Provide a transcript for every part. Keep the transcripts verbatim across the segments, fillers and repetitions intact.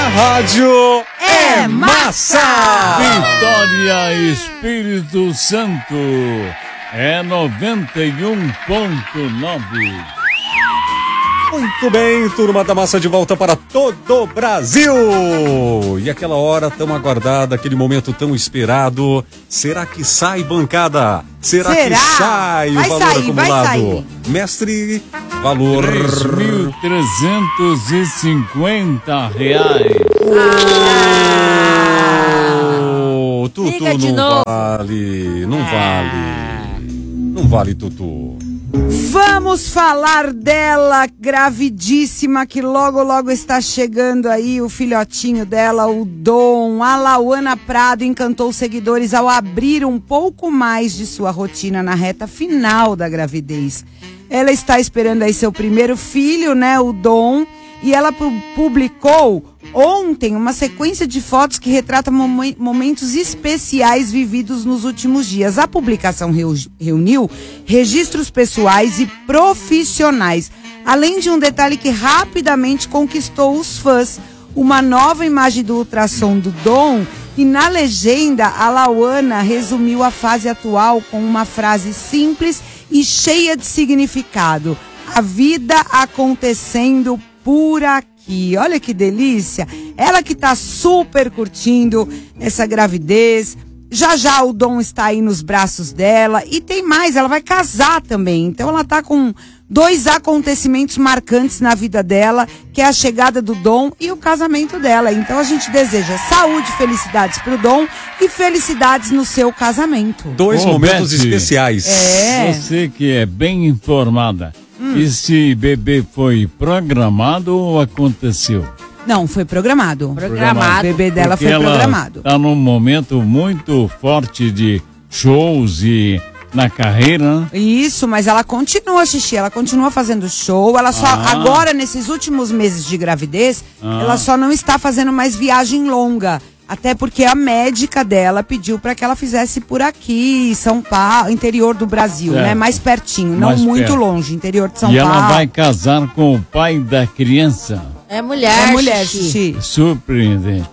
A rádio é massa! Vitória Espírito Santo é noventa e um ponto nove. Muito bem, turma da massa, de volta para todo o Brasil. E aquela hora tão aguardada, aquele momento tão esperado. Será que sai, bancada? Será, Será? que sai vai o valor sair, acumulado? Mestre, valor... três mil trezentos e cinquenta reais. Oh, Tutu, não novo. vale, não vale. Não vale, Tutu. Vamos falar dela, gravidíssima, que logo, logo está chegando aí o filhotinho dela, o Dom. A Lauana Prado encantou os seguidores ao abrir um pouco mais de sua rotina na reta final da gravidez. Ela está esperando aí seu primeiro filho, né, o Dom, e ela publicou ontem uma sequência de fotos que retrata mom- momentos especiais vividos nos últimos dias. A publicação reu- reuniu registros pessoais e profissionais, além de um detalhe que rapidamente conquistou os fãs: uma nova imagem do ultrassom do Dom. E na legenda, a Lauana resumiu a fase atual com uma frase simples e cheia de significado: a vida acontecendo por aqui. Olha que delícia. Ela que tá super curtindo essa gravidez. Já já o Dom está aí nos braços dela. E tem mais, ela vai casar também. Então ela tá com dois acontecimentos marcantes na vida dela, que é a chegada do Dom e o casamento dela. Então a gente deseja saúde, felicidades pro Dom e felicidades no seu casamento. Dois Ô, momentos Beth, especiais. É. Você que é bem informada. Hum. Esse bebê foi programado ou aconteceu? Não, foi programado. Programado. O bebê dela Porque foi ela programado. Tá num momento muito forte de shows e na carreira, né? Isso, mas ela continua, Xixi, ela continua fazendo show. Ela só, ah. agora, nesses últimos meses de gravidez, ah. ela só não está fazendo mais viagem longa. Até porque a médica dela pediu para que ela fizesse por aqui, São Paulo, interior do Brasil, certo, né? Mais pertinho, não mais muito perto. longe, interior de São e Paulo. E ela vai casar com o pai da criança. É mulher, é mulher, Xixi. Surpreendente.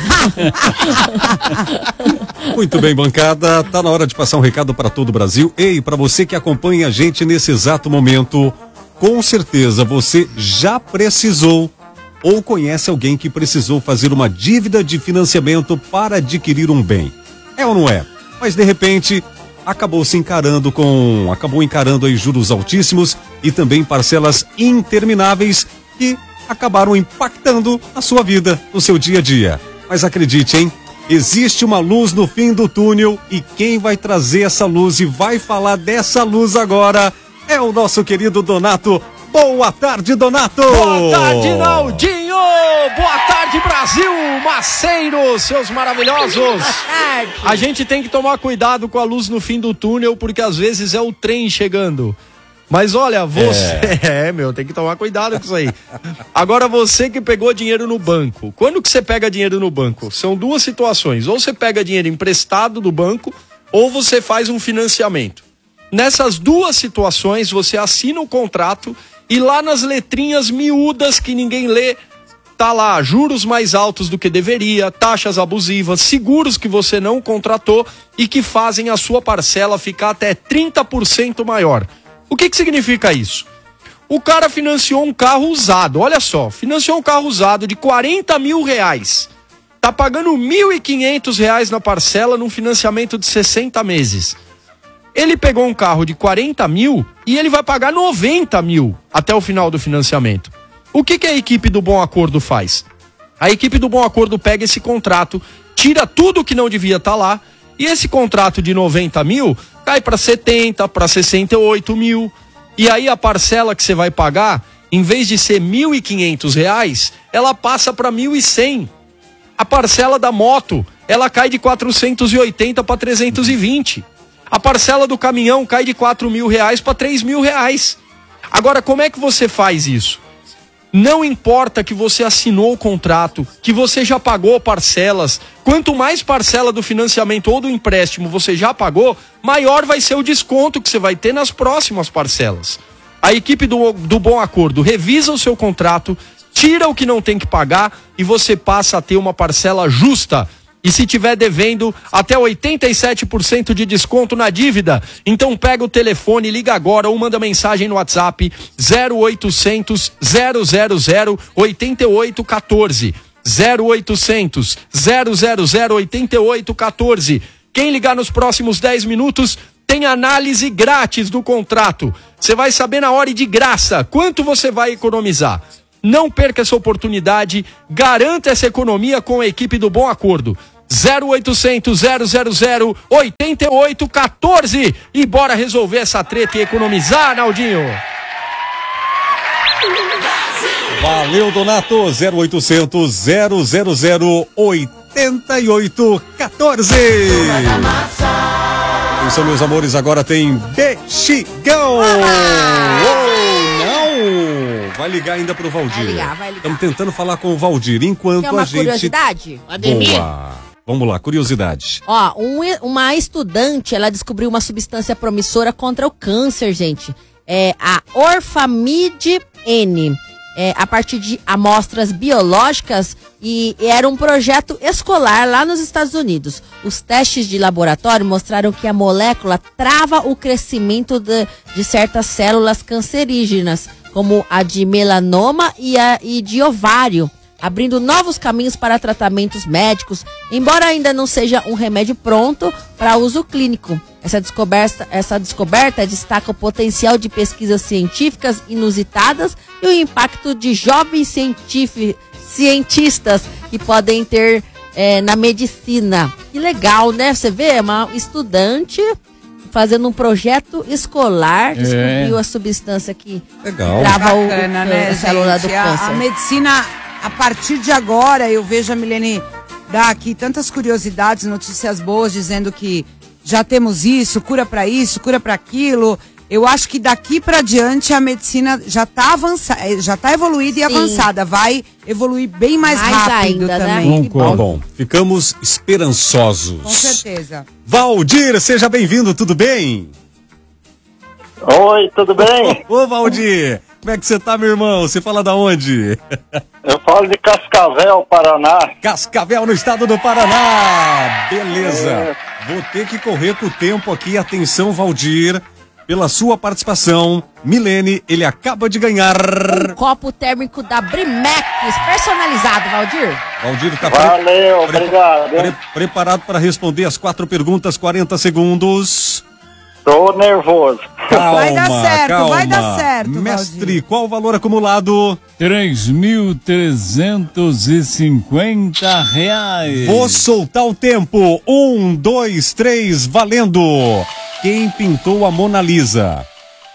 Muito bem, bancada, tá na hora de passar um recado para todo o Brasil. Ei, para você que acompanha a gente nesse exato momento, com certeza você já precisou ou conhece alguém que precisou fazer uma dívida de financiamento para adquirir um bem. É ou não é? Mas de repente acabou se encarando com, acabou encarando aí juros altíssimos e também parcelas intermináveis que acabaram impactando a sua vida, no seu dia a dia. Mas acredite, hein? Existe uma luz no fim do túnel e quem vai trazer essa luz e vai falar dessa luz agora é o nosso querido Donato. Boa tarde, Donato! Boa tarde, Naldinho! Boa tarde, Brasil! Maceiros, seus maravilhosos! Boa tarde! A gente tem que tomar cuidado com a luz no fim do túnel, porque às vezes é o trem chegando. Mas olha, você... É, é meu, tem que tomar cuidado com isso aí. Agora, você que pegou dinheiro no banco. Quando que você pega dinheiro no banco? São duas situações. Ou você pega dinheiro emprestado do banco, ou você faz um financiamento. Nessas duas situações, você assina o contrato e lá nas letrinhas miúdas que ninguém lê, tá lá, juros mais altos do que deveria, taxas abusivas, seguros que você não contratou e que fazem a sua parcela ficar até trinta por cento maior. O que que significa isso? O cara financiou um carro usado, olha só, financiou um carro usado de quarenta mil reais. Tá pagando mil e quinhentos reais na parcela num financiamento de sessenta meses. Ele pegou um carro de quarenta mil e ele vai pagar noventa mil até o final do financiamento. O que que a equipe do Bom Acordo faz? A equipe do Bom Acordo pega esse contrato, tira tudo que não devia estar lá, e esse contrato de noventa mil cai para setenta, para sessenta e oito mil. E aí a parcela que você vai pagar, em vez de ser mil e quinhentos reais, ela passa para mil e cem. A parcela da moto, ela cai de quatrocentos e oitenta para trezentos e vinte. A parcela do caminhão cai de quatro mil reais para três mil reais. Agora, como é que você faz isso? Não importa que você assinou o contrato, que você já pagou parcelas. Quanto mais parcela do financiamento ou do empréstimo você já pagou, maior vai ser o desconto que você vai ter nas próximas parcelas. A equipe do, do Bom Acordo revisa o seu contrato, tira o que não tem que pagar e você passa a ter uma parcela justa. E se tiver devendo, até oitenta e sete por cento de desconto na dívida. Então pega o telefone, liga agora ou manda mensagem no WhatsApp zero oitocentos, zero zero zero, oito oito um quatro. zero oitocentos, zero zero zero, oito oito um quatro. Quem ligar nos próximos dez minutos tem análise grátis do contrato. Você vai saber na hora e de graça quanto você vai economizar. Não perca essa oportunidade, garanta essa economia com a equipe do Bom Acordo. zero oitocentos, zero zero zero, oito oito um quatro. E bora resolver essa treta e economizar, Naldinho. Valeu, Donato. zero oitocentos, zero zero zero, oito oito um quatro. Atenção, meus amores, agora tem Bexigão. Oh, não! Vai ligar ainda pro Valdir. Vai ligar, vai ligar. Estamos tentando falar com o Valdir, enquanto Quer uma a gente... curiosidade? Boa. Vamos lá, curiosidade. Ó, um, uma estudante, ela descobriu uma substância promissora contra o câncer, gente. É a Orfamid N. É, a partir de amostras biológicas, e era um projeto escolar lá nos Estados Unidos. Os testes de laboratório mostraram que a molécula trava o crescimento de, de certas células cancerígenas, como a de melanoma e a e de ovário, abrindo novos caminhos para tratamentos médicos, embora ainda não seja um remédio pronto para uso clínico. Essa descoberta, essa descoberta destaca o potencial de pesquisas científicas inusitadas e o impacto de jovens científicos, cientistas que podem ter é, na medicina. Que legal, né? Você vê, uma estudante fazendo um projeto escolar, descobriu é. a substância que legal. trava o, Bacana, o, né, a célula do gente? A, câncer. a medicina, a partir de agora, eu vejo a Milene dar aqui tantas curiosidades, notícias boas, dizendo que já temos isso, cura para isso, cura para aquilo. Eu acho que daqui para diante a medicina já está avançada, já está evoluída e Sim. avançada. Vai evoluir bem mais, Mais rápido ainda, né? também. Concordo. Bom, ficamos esperançosos. Com certeza. Valdir, seja bem-vindo, tudo bem? Oi, tudo bem? Ô, Valdir, como é que você tá, meu irmão? Você fala da onde? Eu falo de Cascavel, Paraná. Cascavel, no estado do Paraná. Beleza. É. Vou ter que correr com o tempo aqui. Atenção, Valdir, pela sua participação. Milene, ele acaba de ganhar um copo térmico da Brimex, personalizado, Valdir. Valdir tá Valeu, pre... obrigado. Pre... preparado para responder as quatro perguntas, quarenta segundos. Tô nervoso. Calma, vai dar certo, calma. vai dar certo, Mestre, Valdir. qual o valor acumulado? três mil trezentos e cinquenta reais. Vou soltar o tempo. Um, dois, três, valendo. Quem pintou a Mona Lisa?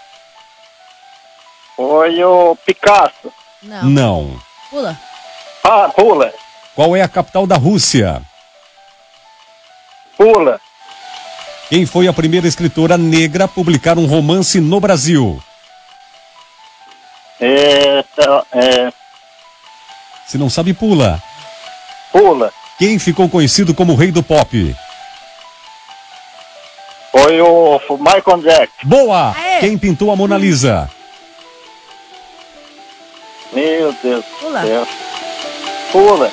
Foi o Picasso. Não. Não. Pula. Ah, pula. Qual é a capital da Rússia? Pula. Quem foi a primeira escritora negra a publicar um romance no Brasil? É, é, Se não sabe, pula. pula. Quem ficou conhecido como o rei do pop? Foi o Michael Jackson. Boa! Aê. Quem pintou a Mona Lisa? Meu Deus Pula. do céu. Pula.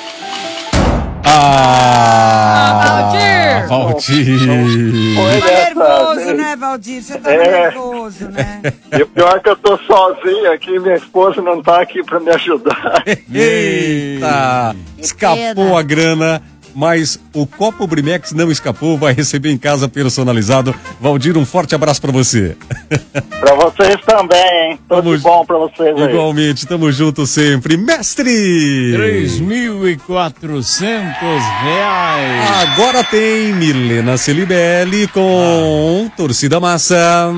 Ah, Valdir! Valdir! Foi Tá dessa nervoso, vez. né, Valdir? Você tá É. nervoso, né? E o pior é que eu tô sozinho aqui, minha esposa não tá aqui pra me ajudar. Eita! Escapou pena. a grana, mas o copo Brimex não escapou, vai receber em casa personalizado. Valdir, um forte abraço pra você. Pra vocês também, hein? Tudo Tamo- de bom pra vocês aí. Igualmente, tamo junto sempre. Mestre! três mil e quatrocentos reais. Agora tem Milena Celibelli com Torcida Massa.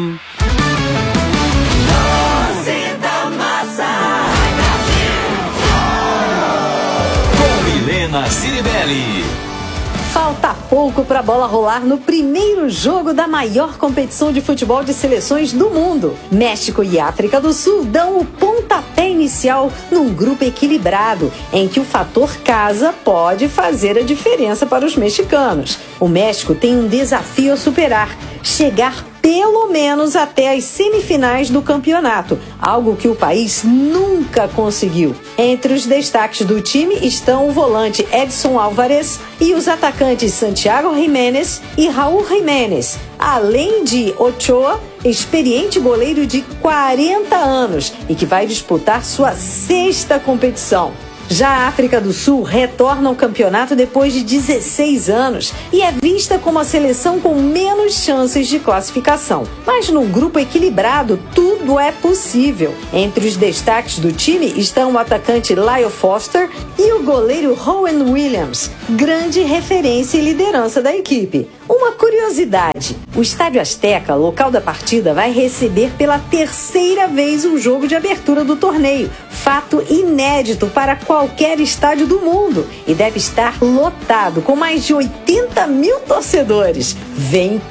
Milena Ciribelli. Falta pouco para a bola rolar no primeiro jogo da maior competição de futebol de seleções do mundo. México e África do Sul dão o pontapé inicial num grupo equilibrado, em que o fator casa pode fazer a diferença para os mexicanos. O México tem um desafio a superar: chegar pelo menos até as semifinais do campeonato, algo que o país nunca conseguiu. Entre os destaques do time estão o volante Edson Álvares e os atacantes Santiago Jiménez e Raúl Jiménez, além de Ochoa, experiente goleiro de quarenta anos e que vai disputar sua sexta competição. Já a África do Sul retorna ao campeonato depois de dezesseis anos e é vista como a seleção com menos chances de classificação. Mas num grupo equilibrado, tudo é possível. Entre os destaques do time estão o atacante Lyle Foster e o goleiro Rowan Williams, grande referência e liderança da equipe. Uma curiosidade, o Estádio Azteca, local da partida, vai receber pela terceira vez um jogo de abertura do torneio, fato inédito para qualquer estádio do mundo, e deve estar lotado com mais de oitenta mil torcedores. Vem